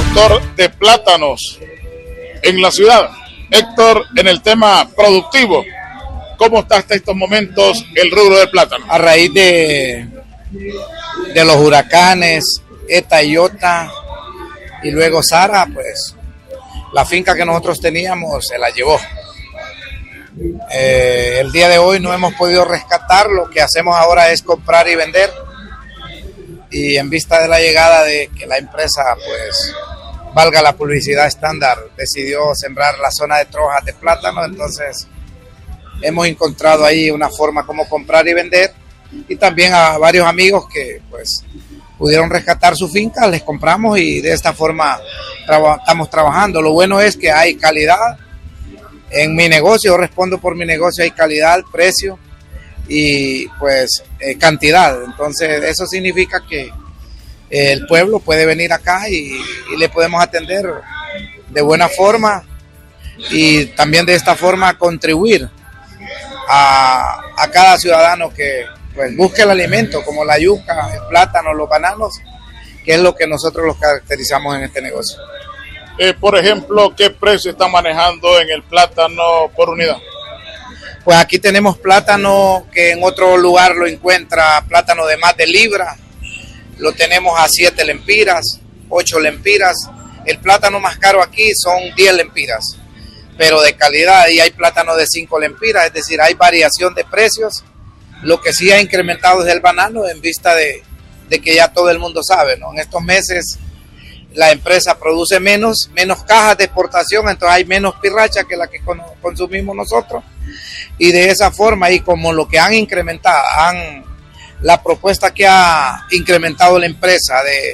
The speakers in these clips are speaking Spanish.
productor de plátanos en la ciudad. Héctor, en el tema productivo, ¿cómo está hasta estos momentos el rubro del plátano? A raíz de los huracanes, Eta y Iota, y luego Sara, pues la finca que nosotros teníamos se la llevó. El día de hoy no hemos podido rescatar, lo que hacemos ahora es comprar y vender, y en vista de la llegada de que la empresa, pues valga la publicidad estándar, decidió sembrar la zona de trojas de plátano, entonces hemos encontrado ahí una forma como comprar y vender, y también a varios amigos que pues pudieron rescatar su finca, les compramos y de esta forma estamos trabajando. Lo bueno es que hay calidad en mi negocio, yo respondo por mi negocio, hay calidad, precio y pues cantidad. Entonces eso significa que el pueblo puede venir acá y le podemos atender de buena forma y también de esta forma contribuir a cada ciudadano que pues busque el alimento como la yuca, el plátano, los bananos, que es lo que nosotros los caracterizamos en este negocio. Por ejemplo, ¿qué precio está manejando en el plátano por unidad? Pues aquí tenemos plátano que en otro lugar lo encuentra plátano de más de libra, lo tenemos a 7 lempiras, 8 lempiras, el plátano más caro aquí son 10 lempiras, pero de calidad, y hay plátano de 5 lempiras, es decir, hay variación de precios. Lo que sí ha incrementado es el banano en vista de que ya todo el mundo sabe, ¿no? En estos meses la empresa produce menos cajas de exportación, entonces hay menos pirracha que la que consumimos nosotros, y de esa forma, y como lo que han incrementado, la propuesta que ha incrementado la empresa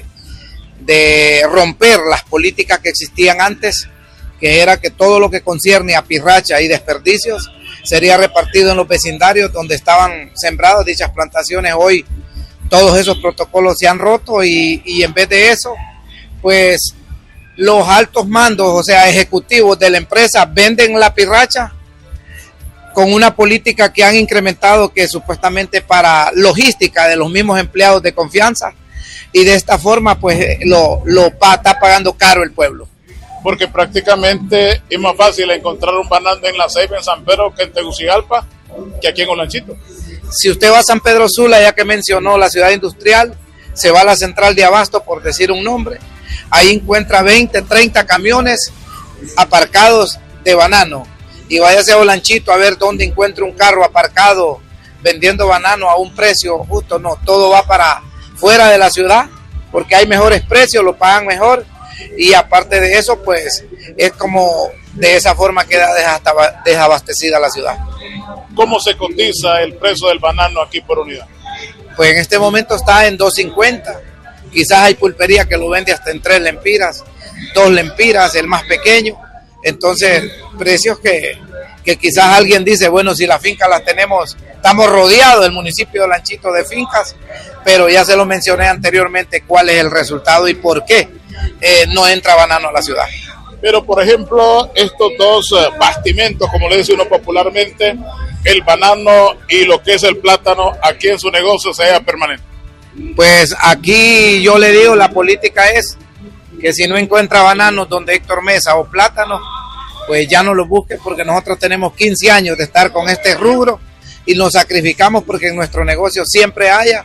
de romper las políticas que existían antes, que era que todo lo que concierne a pirracha y desperdicios sería repartido en los vecindarios donde estaban sembradas dichas plantaciones. Hoy todos esos protocolos se han roto y en vez de eso, pues los altos mandos, o sea, ejecutivos de la empresa, venden la pirracha con una política que han incrementado, que supuestamente para logística de los mismos empleados de confianza, y de esta forma pues está pagando caro el pueblo. Porque prácticamente es más fácil encontrar un banano en La Ceiba, en San Pedro, que en Tegucigalpa, que aquí en Olanchito. Si usted va a San Pedro Sula, ya que mencionó la ciudad industrial, se va a la central de abasto, por decir un nombre, ahí encuentra 20, 30 camiones aparcados de banano, y váyase a Olanchito a ver dónde encuentra un carro aparcado vendiendo banano a un precio justo. No, todo va para fuera de la ciudad, porque hay mejores precios, lo pagan mejor, y aparte de eso, pues es como de esa forma queda desabastecida la ciudad. ¿Cómo se cotiza el precio del banano aquí por unidad? Pues en este momento está en 2.50, quizás hay pulpería que lo vende hasta en 3 lempiras, 2 lempiras, el más pequeño. Entonces precios que quizás alguien dice, bueno, si las fincas las tenemos, estamos rodeados, el municipio de Olanchito, de fincas, pero ya se lo mencioné anteriormente cuál es el resultado y por qué no entra banano a la ciudad. Pero por ejemplo, estos dos bastimentos, como le dice uno popularmente, el banano y lo que es el plátano, aquí en su negocio sea permanente. Pues aquí yo le digo, la política es que si no encuentra bananos donde Héctor Mesa o plátano, pues ya no lo busque, porque nosotros tenemos 15 años de estar con este rubro y nos sacrificamos porque en nuestro negocio siempre haya.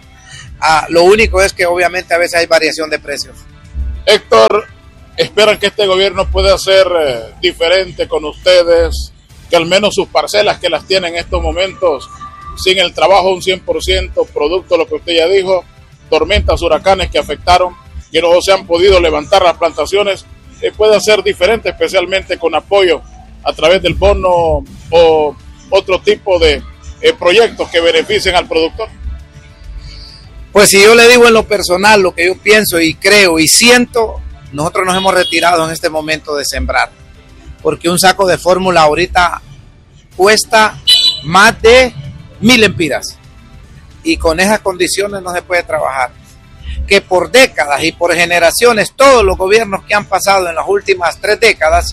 Lo único es que obviamente a veces hay variación de precios. Héctor, ¿esperan que este gobierno pueda ser diferente con ustedes? Que al menos sus parcelas que las tienen en estos momentos, sin el trabajo un 100%, producto de lo que usted ya dijo, tormentas, huracanes que afectaron, que no se han podido levantar las plantaciones, pueda ser diferente, especialmente con apoyo a través del bono o otro tipo de proyectos que beneficien al productor? Pues si yo le digo en lo personal lo que yo pienso y creo y siento, nosotros nos hemos retirado en este momento de sembrar, porque un saco de fórmula ahorita cuesta más de 1.000 lempiras y con esas condiciones no se puede trabajar. Que por décadas y por generaciones, todos los gobiernos que han pasado en las últimas 3 décadas,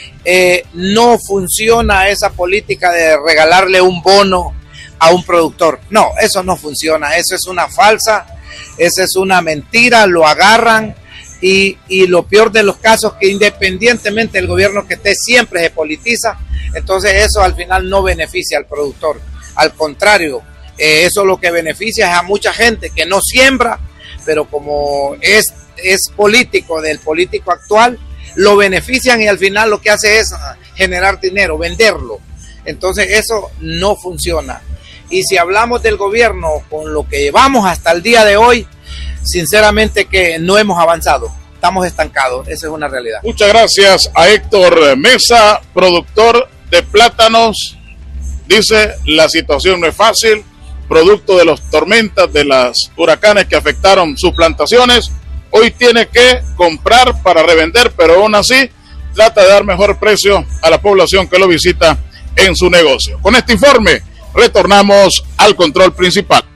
no funciona esa política de regalarle un bono a un productor. No, eso no funciona, eso es una falsa, esa es una mentira, lo agarran y lo peor de los casos que independientemente del gobierno que esté siempre se politiza, entonces eso al final no beneficia al productor, al contrario, eso lo que beneficia es a mucha gente que no siembra, pero como es político del político actual, lo benefician y al final lo que hace es generar dinero, venderlo. Entonces eso no funciona. Y si hablamos del gobierno con lo que llevamos hasta el día de hoy, sinceramente que no hemos avanzado, estamos estancados, esa es una realidad. Muchas gracias a Héctor Mesa, productor de plátanos. Dice, la situación no es fácil, producto de las tormentas, de los huracanes que afectaron sus plantaciones. Hoy tiene que comprar para revender, pero aún así trata de dar mejor precio a la población que lo visita en su negocio. Con este informe retornamos al control principal.